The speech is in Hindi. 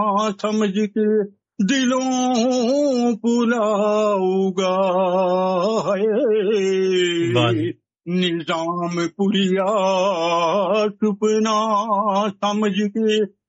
समझ के दिलों पुलाऊगा है। निजाम पुरिया सुपना समझ के